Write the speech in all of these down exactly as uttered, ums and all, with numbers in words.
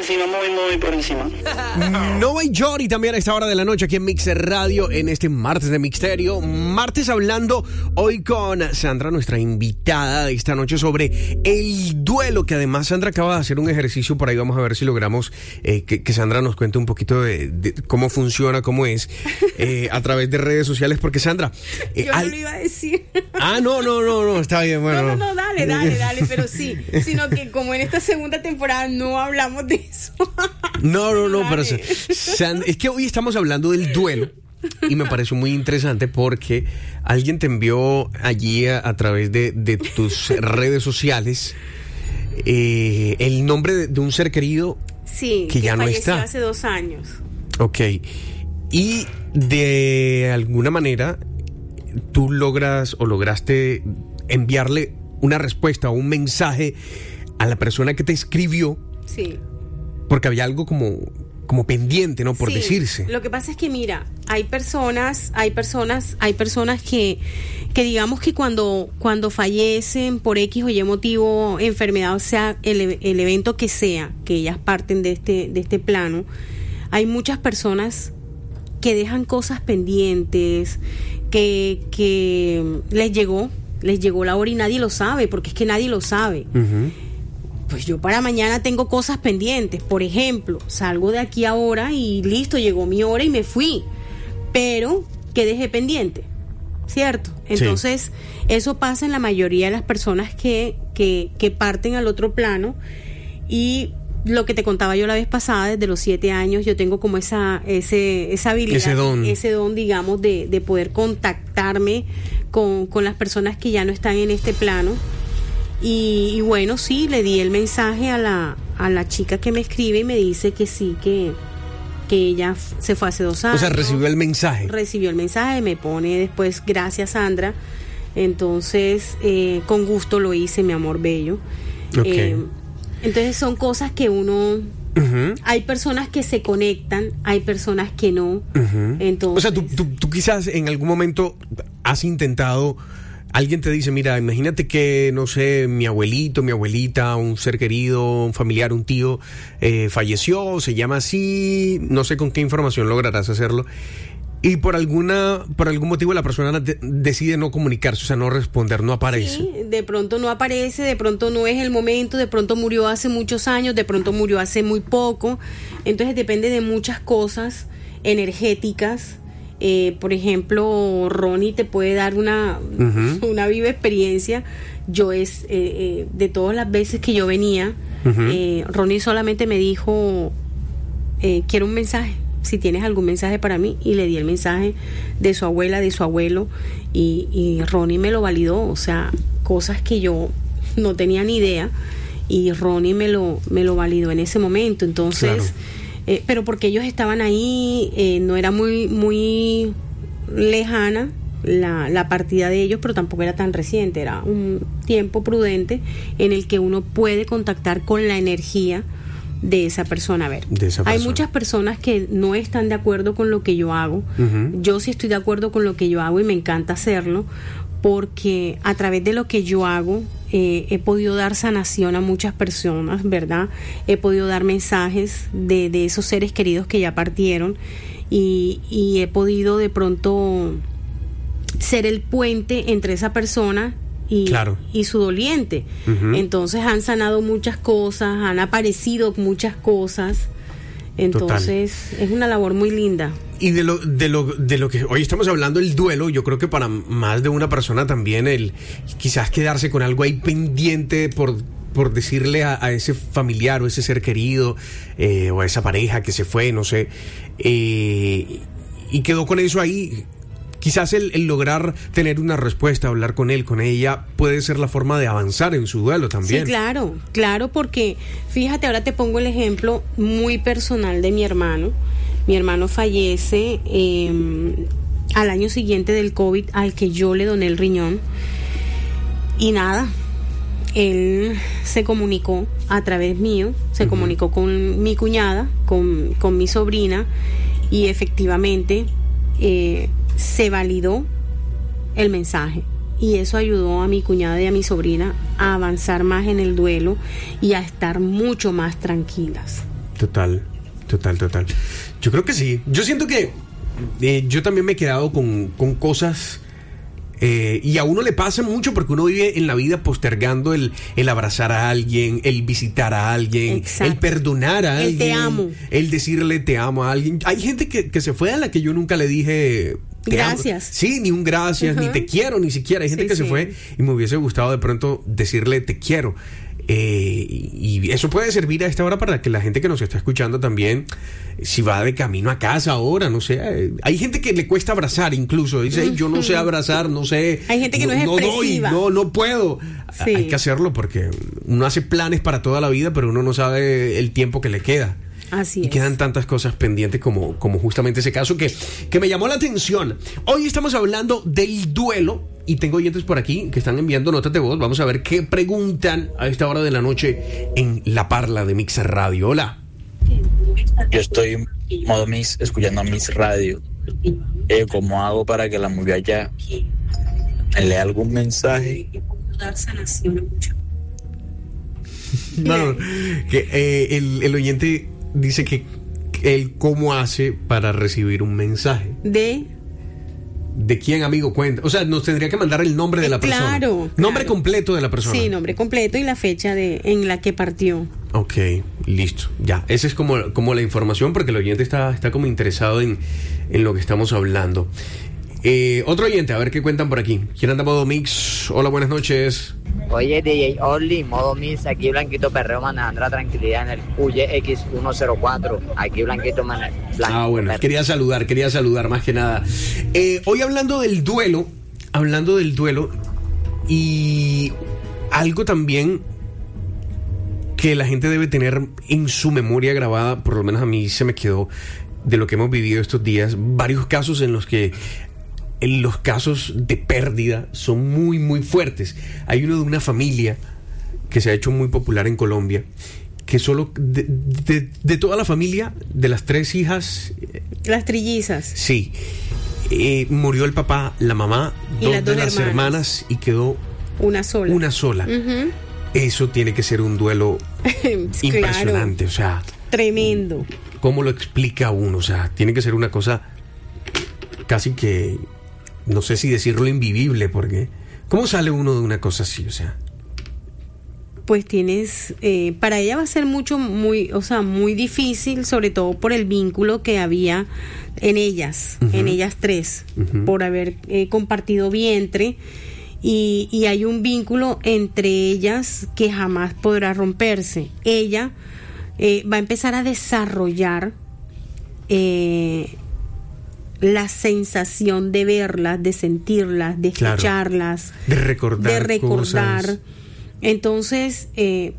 encima, muy, muy por encima. Nova y Jory también a esta hora de la noche aquí en Mixer Radio en este martes de Mixterio. Martes hablando hoy con Sandra, nuestra invitada de esta noche, sobre el duelo, que además Sandra acaba de hacer un ejercicio por ahí. Vamos a ver si logramos eh, que, que Sandra nos cuente un poquito de, de cómo funciona, cómo es eh, a través de redes sociales, porque Sandra... Eh, Yo no al... lo iba a decir. Ah, no, no, no, no, está bien, bueno. No, no, no, dale, dale, dale, pero sí, sino que como en esta segunda temporada no hablamos de eso. No, no, no, pero Sand- es que hoy estamos hablando del duelo y me pareció muy interesante porque alguien te envió allí a, a través de, de tus redes sociales eh, el nombre de, de un ser querido sí, que, que ya no está. hace dos años. Ok, y de alguna manera tú logras o lograste enviarle una respuesta o un mensaje a la persona que te escribió. Sí. Porque había algo como, como pendiente, ¿no? Por sí, decirse. Lo que pasa es que, mira, hay personas, hay personas, hay personas que, que digamos que cuando, cuando fallecen por X o Y motivo, enfermedad, o sea, el, el evento que sea, que ellas parten de este, de este plano, hay muchas personas que dejan cosas pendientes, que, que les llegó, les llegó la hora y nadie lo sabe, porque es que nadie lo sabe. Uh-huh. Pues yo para mañana tengo cosas pendientes. Por ejemplo, salgo de aquí ahora y listo, llegó mi hora y me fui. Pero, ¿qué dejé pendiente? ¿Cierto? Entonces, sí. Eso pasa en la mayoría de las personas que, que, que parten al otro plano. Y lo que te contaba yo la vez pasada, desde los siete años, yo tengo como esa, ese, esa habilidad, ese don, ese don digamos, de, de poder contactarme con, con las personas que ya no están en este plano. Y, y bueno, sí, le di el mensaje a la, a la chica que me escribe y me dice que sí, que, que ella f- se fue hace dos años. O sea, recibió el mensaje. Recibió el mensaje, me pone después, gracias Sandra. Entonces, eh, con gusto lo hice, mi amor bello. Okay. Eh, entonces son cosas que uno... Uh-huh. Hay personas que se conectan, hay personas que no. Uh-huh. Entonces, o sea, tú, tú, tú quizás en algún momento has intentado... Alguien te dice, mira, imagínate que, no sé, mi abuelito, mi abuelita, un ser querido, un familiar, un tío, eh, falleció, se llama así, no sé con qué información lograrás hacerlo, y por alguna, por algún motivo la persona de, decide no comunicarse, o sea, no responder, no aparece. Sí, de pronto no aparece, de pronto no es el momento, de pronto murió hace muchos años, de pronto murió hace muy poco, entonces depende de muchas cosas energéticas. Eh, por ejemplo, Ronnie te puede dar una, uh-huh. una viva experiencia. Yo es, eh, eh, de todas las veces que yo venía, uh-huh. eh, Ronnie solamente me dijo, eh, quiero un mensaje, si tienes algún mensaje para mí, y le di el mensaje de su abuela, de su abuelo, y, y Ronnie me lo validó, o sea, cosas que yo no tenía ni idea, y Ronnie me lo, me lo validó en ese momento. Entonces, claro. Eh, pero porque ellos estaban ahí, eh, no era muy muy lejana la, la partida de ellos, pero tampoco era tan reciente, era un tiempo prudente en el que uno puede contactar con la energía de esa persona. A ver, de esa persona. Hay muchas personas que no están de acuerdo con lo que yo hago. Uh-huh. Yo sí estoy de acuerdo con lo que yo hago y me encanta hacerlo, porque a través de lo que yo hago eh, he podido dar sanación a muchas personas, ¿verdad? He podido dar mensajes de, de esos seres queridos que ya partieron, y, y he podido de pronto ser el puente entre esa persona y, claro. y su doliente. Uh-huh. Entonces han sanado muchas cosas, han aparecido muchas cosas. Entonces, total. Es una labor muy linda. Y de lo, de lo, de lo que hoy estamos hablando, el duelo, yo creo que para más de una persona también, el quizás quedarse con algo ahí pendiente por, por decirle a, a ese familiar o ese ser querido, eh, o a esa pareja que se fue, no sé, eh, y quedó con eso ahí. Quizás el, el lograr tener una respuesta, hablar con él, con ella, puede ser la forma de avanzar en su duelo también. Sí, claro, claro, porque fíjate, ahora te pongo el ejemplo muy personal de mi hermano. Mi hermano fallece eh, al año siguiente del COVID, al que yo le doné el riñón. Y nada, él se comunicó a través mío, se uh-huh. comunicó con mi cuñada, con, con mi sobrina, y efectivamente... Eh, se validó el mensaje, y eso ayudó a mi cuñada y a mi sobrina a avanzar más en el duelo y a estar mucho más tranquilas. Total, total, total. Yo creo que sí. Yo siento que eh, yo también me he quedado con, con cosas... Eh, y a uno le pasa mucho porque uno vive en la vida postergando el, el abrazar a alguien, el visitar a alguien, exacto, el perdonar a alguien, el te amo, el decirle te amo a alguien. Hay gente que, que se fue a la que yo nunca le dije te gracias. Amo. Sí, ni un gracias, uh-huh, ni te quiero, ni siquiera. Hay gente sí, que sí. se fue y me hubiese gustado de pronto decirle te quiero. Eh, y eso puede servir a esta hora para que la gente que nos está escuchando también, si va de camino a casa ahora, no sé, eh, hay gente que le cuesta abrazar incluso, dice, hey, yo no sé abrazar, no sé, hay gente que no, no es no expresiva, doy, no, no puedo, sí. Hay que hacerlo porque uno hace planes para toda la vida, pero uno no sabe el tiempo que le queda. Así y es. Quedan tantas cosas pendientes como, como justamente ese caso que, que me llamó la atención. Hoy estamos hablando del duelo y tengo oyentes por aquí que están enviando notas de voz. Vamos a ver qué preguntan a esta hora de la noche en La Parla de Mix Radio. Hola. Yo estoy en modo Mix, escuchando Mix Radio. Eh, ¿Cómo hago para que la muchacha me lea algún mensaje? No, que eh, el, el oyente dice que él cómo hace para recibir un mensaje. ¿De? ¿De quién, amigo? Cuenta. O sea, nos tendría que mandar el nombre de la persona. Claro. Nombre claro. completo de la persona. Sí, nombre completo y la fecha de en la que partió. Ok, listo. Ya, esa es como, como la información porque el oyente está, está como interesado en, en lo que estamos hablando. Eh, otro oyente, a ver qué cuentan por aquí. ¿Quién anda modo Mix? Hola, buenas noches. Oye, D J Orly, modo Mix, aquí Blanquito Perreo manejando la tranquilidad en el Q Y X ciento cuatro. Aquí Blanquito man- Blanquito Ah, bueno, Perreo. quería saludar, quería saludar más que nada. Eh, hoy hablando del duelo, hablando del duelo y algo también que la gente debe tener en su memoria grabada, por lo menos a mí se me quedó de lo que hemos vivido estos días, varios casos en los que en los casos de pérdida son muy muy fuertes. Hay uno de una familia que se ha hecho muy popular en Colombia, que solo de, de, de toda la familia, de las tres hijas, las trillizas, sí, eh, murió el papá, la mamá, y dos las de dos las hermanas. hermanas y quedó una sola. Una sola. Uh-huh. Eso tiene que ser un duelo impresionante, claro. O sea, tremendo. ¿Cómo lo explica uno? O sea, tiene que ser una cosa casi que, no sé si decirlo invivible, porque ¿cómo sale uno de una cosa así? O sea, pues tienes, eh, para ella va a ser mucho, muy, o sea, muy difícil, sobre todo por el vínculo que había en ellas, uh-huh. en ellas tres, uh-huh. por haber eh, compartido vientre. Y, y hay un vínculo entre ellas que jamás podrá romperse. Ella eh, va a empezar a desarrollar eh, la sensación de verlas, de sentirlas, de escucharlas, claro. de recordar, de recordar. Cosas. Entonces, eh,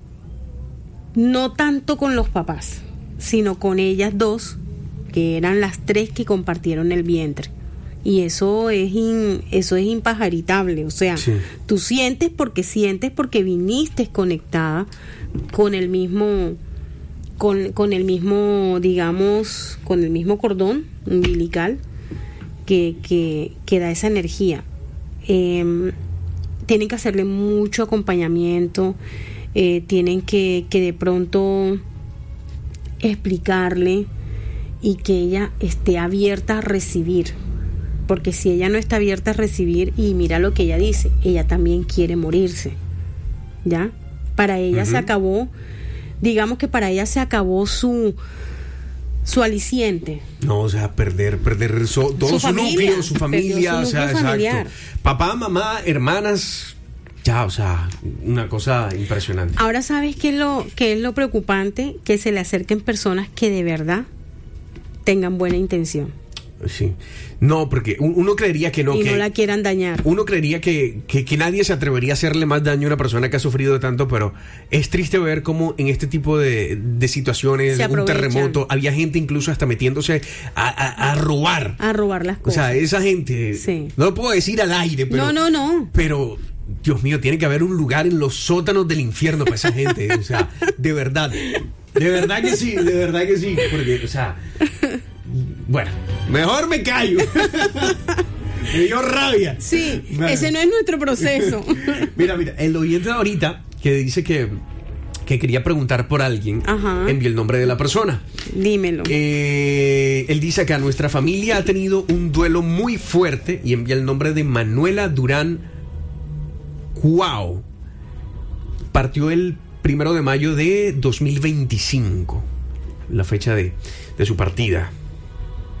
no tanto con los papás, sino con ellas dos, que eran las tres que compartieron el vientre. Y eso es in, eso es impajaritable, o sea, sí. tú sientes porque sientes porque viniste conectada con el mismo con, con el mismo, digamos, con el mismo cordón umbilical que, que, que da esa energía. Eh, tienen que hacerle mucho acompañamiento, eh, tienen que, que de pronto explicarle y que ella esté abierta a recibir. Porque si ella no está abierta a recibir, y mira lo que ella dice, ella también quiere morirse, ¿ya? Para ella uh-huh. se acabó, digamos que para ella se acabó su su aliciente. No, o sea, perder, perder so, todo su, su núcleo, su familia, su o sea, familiar. Exacto. Papá, mamá, hermanas, ya, o sea, una cosa impresionante. Ahora, ¿sabes qué es lo, qué es lo preocupante? Que se le acerquen personas que de verdad tengan buena intención. Sí. No, porque uno creería que no. Y que no la quieran dañar. Uno creería que, que, que nadie se atrevería a hacerle más daño a una persona que ha sufrido tanto, pero es triste ver cómo en este tipo de, de situaciones, un terremoto, había gente incluso hasta metiéndose a, a, a robar. A robar las cosas. O sea, esa gente, sí. no lo puedo decir al aire, pero... No, no, no. Pero... Dios mío, tiene que haber un lugar en los sótanos del infierno para esa gente, o sea, de verdad, de verdad que sí, de verdad que sí, porque, o sea, bueno, mejor me callo, me dio rabia. Sí, bueno. Ese no es nuestro proceso. Mira, mira, el oyente de ahorita que dice que, que quería preguntar por alguien. Ajá. Envié el nombre de la persona. Dímelo. Eh, él dice que nuestra familia ha tenido un duelo muy fuerte y envía el nombre de Manuela Durán Cuau. Partió el primero de mayo de dos mil veinticinco, la fecha de, de su partida.